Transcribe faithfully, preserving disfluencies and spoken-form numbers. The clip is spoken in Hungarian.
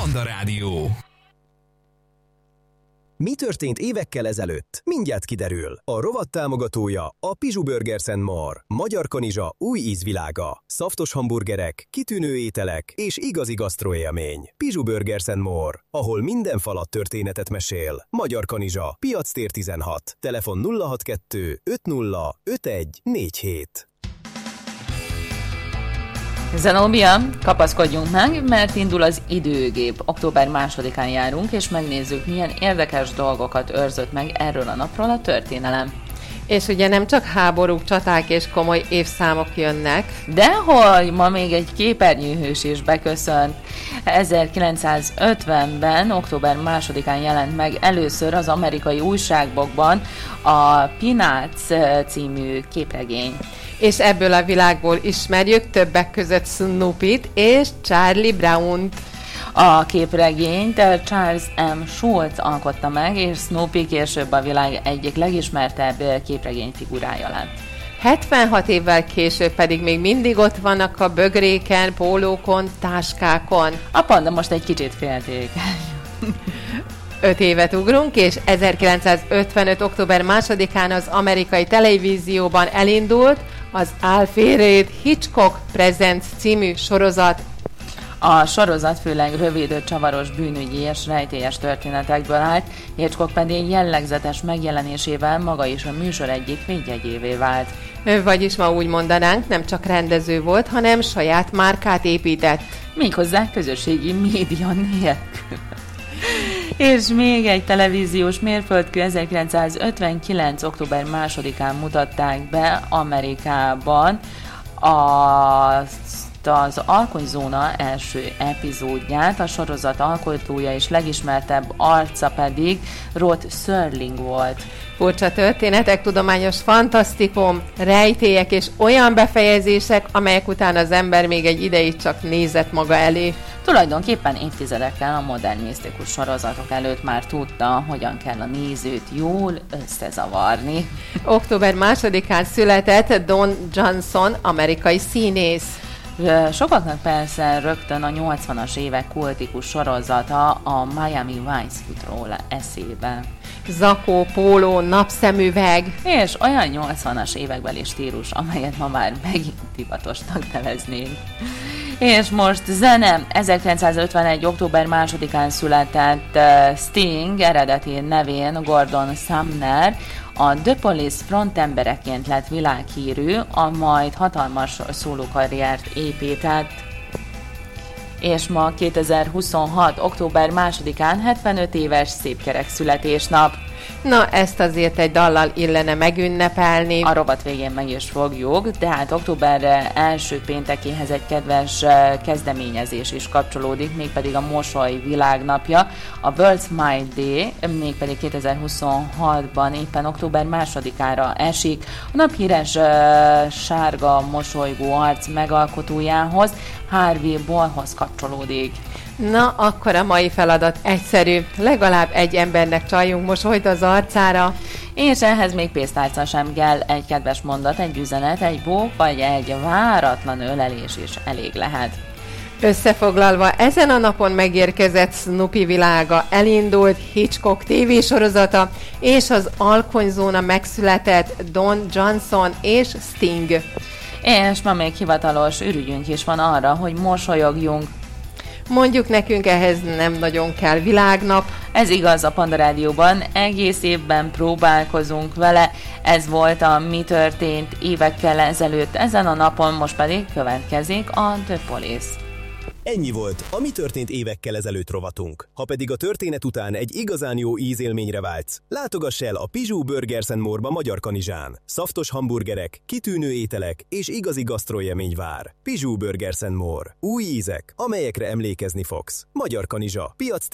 Panda Rádió. Mi történt évekkel ezelőtt? Mindjárt kiderül. A rovat támogatója a Pizsu Burgers and More. Magyar kanizsa új ízvilága. Szaftos hamburgerek, kitűnő ételek és igazi gasztroélmény. Pizsu Burgers and More, ahol minden falat történetet mesél. Magyar kanizsa, Piactér tizenhat. Telefon nulla hatvankettő öt nulla öt egy négy hét. Zenobia, kapaszkodjunk meg, mert indul az időgép. október másodikán járunk, és megnézzük, milyen érdekes dolgokat őrzött meg erről a napról a történelem. És ugye nem csak háborúk, csaták és komoly évszámok jönnek. De hogy ma még egy képernyőhős is beköszönt. ezerkilencszázötvenben, október másodikán jelent meg először az amerikai újságokban a Peanuts című képregény. És ebből a világból ismerjük többek között Snoopyt és Charlie Brownt. A képregényt Charles M. Schulz alkotta meg, és Snoopy később a világ egyik legismertebb képregényfigurája lett. hetvenhat évvel később pedig még mindig ott vannak a bögréken, pólókon, táskákon. A panda most egy kicsit féltékeny. Öt évet ugrunk, és ezerkilencszázötvenöt. október másodikán az amerikai televízióban elindult az Alfred Hitchcock Presents című sorozat. A sorozat főleg rövid, csavaros bűnügyi és rejtélyes történetekből állt, Hitchcock pedig jellegzetes megjelenésével maga is a műsor egyik védjegyévé vált. Vagyis ma úgy mondanánk, nem csak rendező volt, hanem saját márkát épített. Méghozzá közösségi média nélkül. És még egy televíziós mérföldkő, ezerkilencszázötvenkilenc. október másodikán mutatták be Amerikában azt az Alkonyzóna első epizódját, a sorozat alkotója és legismertebb arca pedig Rod Serling volt. Furcsa történetek, tudományos fantasztikum, rejtélyek és olyan befejezések, amelyek után az ember még egy ideig csak nézett maga elé. Tulajdonképpen évtizedekkel a modern misztikus sorozatok előtt már tudta, hogyan kell a nézőt jól összezavarni. október másodikán született Don Johnson, amerikai színész. Sokaknak persze rögtön a nyolcvanas évek kultikus sorozata, a Miami Vice jutról eszébe. Zakó, póló, napszemüveg. És olyan nyolcvanas évekbeli stílus, amelyet ma már megint divatosnak neveznénk. És most zene. ezerkilencszázötvenegy. október másodikán született Sting, eredeti nevén Gordon Sumner, a The Police frontembereként lett világhírű, a majd hatalmas szólókarriert épített. És ma kétezer-huszonhat. október másodikán hetvenöt éves szépkerek születésnap. Na, ezt azért egy dallal illene megünnepelni. A rovat végén meg is fogjuk, de hát október első péntekéhez egy kedves kezdeményezés is kapcsolódik, mégpedig a Mosoly világnapja, a World Smile Day, mégpedig kétezer-huszonhatban éppen október másodikára esik. A nap híres uh, sárga mosolygó arc megalkotójához, Harvey Ballhoz kapcsolódik. Na, akkor a mai feladat egyszerű. Legalább egy embernek csaljunk mosolyt az arcára. És ehhez még pénztárca sem kell, egy kedves mondat, egy üzenet, egy bók vagy egy váratlan ölelés is elég lehet. Összefoglalva, ezen a napon megérkezett Snoopy világa, elindult Hitchcock tévésorozata, és az Alkonyzóna megszületett Don Johnson és Sting. És ma még hivatalos ürügyünk is van arra, hogy mosolyogjunk. Mondjuk nekünk ehhez nem nagyon kell világnap. Ez igaz, a Panda Rádióban egész évben próbálkozunk vele. Ez volt a Mi történt évekkel ezelőtt ezen a napon, most pedig következik a The Police. Ennyi volt a Mi történt évekkel ezelőtt rovatunk. Ha pedig a történet után egy igazán jó ízélményre vágysz, látogass el a Pizsu Burgers and More-ba Magyar Kanizsán. Szaftos hamburgerek, kitűnő ételek és igazi gasztroélmény vár. Pizsu Burgers and More. Új ízek, amelyekre emlékezni fogsz. Magyar Kanizsa, Piactér